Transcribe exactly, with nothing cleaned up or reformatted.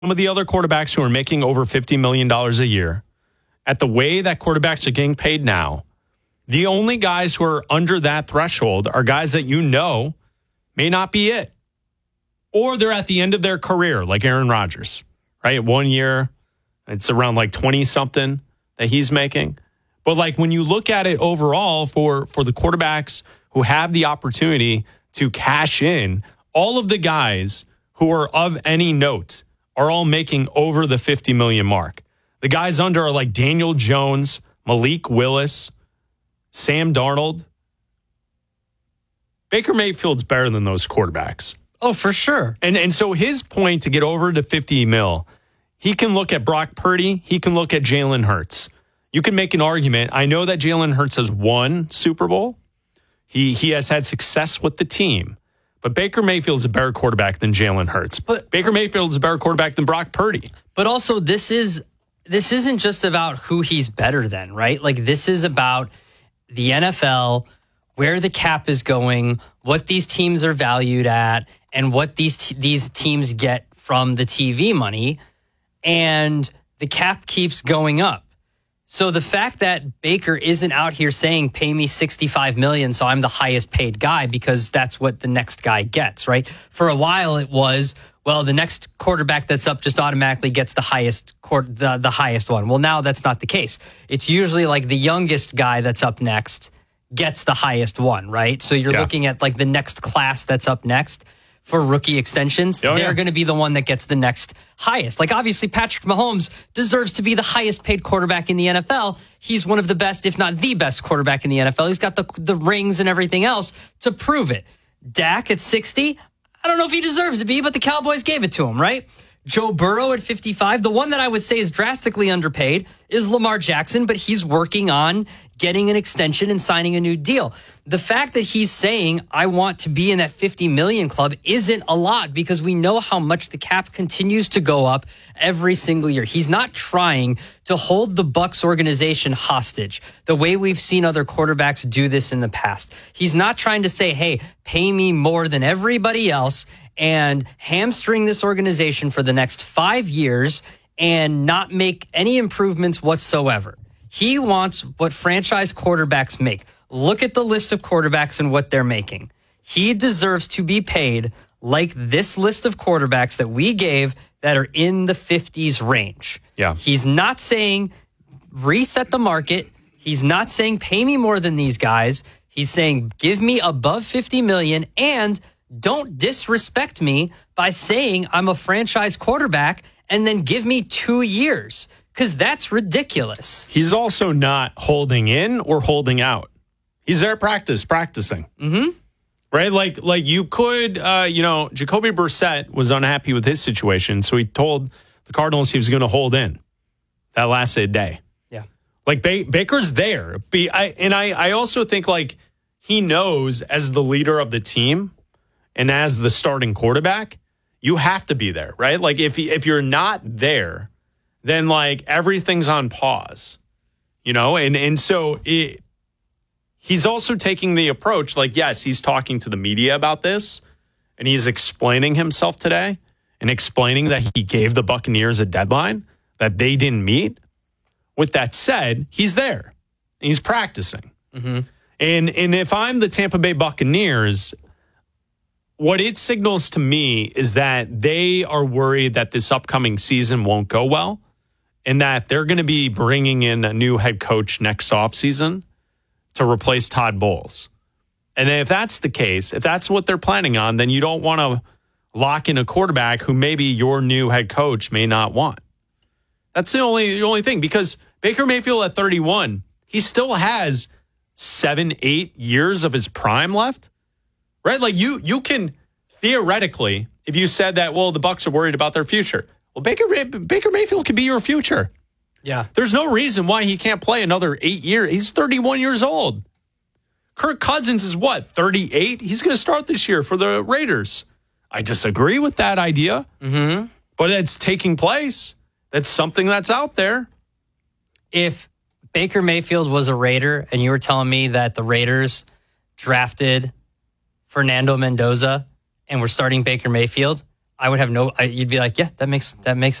some of the other quarterbacks who are making over fifty million dollars a year, at the way that quarterbacks are getting paid now, the only guys who are under that threshold are guys that you know may not be it. Or they're at the end of their career, like Aaron Rodgers, right? One year, it's around like twenty-something that he's making. But like when you look at it overall for, for the quarterbacks who have the opportunity to cash in, all of the guys who are of any note are all making over the fifty million mark. The guys under are like Daniel Jones, Malik Willis, Sam Darnold. Baker Mayfield's better than those quarterbacks. Oh, for sure. And and so his point to get over to fifty mil, he can look at Brock Purdy, he can look at Jalen Hurts. You can make an argument. I know that Jalen Hurts has won Super Bowl. He he has had success with the team. But Baker Mayfield's a better quarterback than Jalen Hurts. But Baker Mayfield's a better quarterback than Brock Purdy. But also this is this isn't just about who he's better than, right? Like this is about the N F L, where the cap is going, what these teams are valued at, and what these t- these teams get from the T V money. And the cap keeps going up. So the fact that Baker isn't out here saying, pay me sixty-five million dollars so I'm the highest paid guy because that's what the next guy gets, right? For a while it was, well, the next quarterback that's up just automatically gets the highest court, the, the highest one. Well, now that's not the case. It's usually like the youngest guy that's up next gets the highest one, right? So you're yeah. looking at like the next class that's up next for rookie extensions. Oh, they're yeah. going to be the one that gets the next highest. Like obviously Patrick Mahomes deserves to be the highest paid quarterback in the N F L. He's one of the best, if not the best quarterback in the N F L. He's got the the rings and everything else to prove it. Dak at sixty, I don't know if he deserves to be, but the Cowboys gave it to him, right? Joe Burrow at fifty-five. The one that I would say is drastically underpaid is Lamar Jackson, but he's working on getting an extension and signing a new deal. The fact that he's saying, I want to be in that fifty million club isn't a lot because we know how much the cap continues to go up every single year. He's not trying to hold the Bucs organization hostage the way we've seen other quarterbacks do this in the past. He's not trying to say, hey, pay me more than everybody else and hamstring this organization for the next five years and not make any improvements whatsoever. He wants what franchise quarterbacks make. Look at the list of quarterbacks and what they're making. He deserves to be paid like this list of quarterbacks that we gave that are in the fifties range. Yeah. He's not saying reset the market. He's not saying pay me more than these guys. He's saying give me above fifty million and don't disrespect me by saying I'm a franchise quarterback and then give me two years. Because that's ridiculous. He's also not holding in or holding out. He's there at practice, practicing. Mm-hmm. Right? Like, like you could, uh, you know, Jacoby Brissett was unhappy with his situation, so he told the Cardinals he was going to hold in. That lasted a day. Yeah. Like, ba- Baker's there. Be, I, and I, I also think, like, he knows as the leader of the team and as the starting quarterback, you have to be there, right? Like, if if you're not there, then like everything's on pause, you know? And and so it, he's also taking the approach, like, yes, he's talking to the media about this and he's explaining himself today and explaining that he gave the Buccaneers a deadline that they didn't meet. With that said, he's there and he's practicing. Mm-hmm. And, and if I'm the Tampa Bay Buccaneers, what it signals to me is that they are worried that this upcoming season won't go well. And that they're going to be bringing in a new head coach next offseason to replace Todd Bowles. And then if that's the case, if that's what they're planning on, then you don't want to lock in a quarterback who maybe your new head coach may not want. That's the only the only thing. Because Baker Mayfield at thirty-one, he still has seven, eight years of his prime left. Right? Like you you can theoretically, if you said that, well, the Bucs are worried about their future. Well, Baker Baker Mayfield could be your future. Yeah. There's no reason why he can't play another eight years. He's thirty-one years old. Kirk Cousins is what, thirty-eight? He's going to start this year for the Raiders. I disagree with that idea, mm-hmm. but it's taking place. That's something that's out there. If Baker Mayfield was a Raider and you were telling me that the Raiders drafted Fernando Mendoza and were starting Baker Mayfield, I would have no. I, you'd be like, yeah, that makes that makes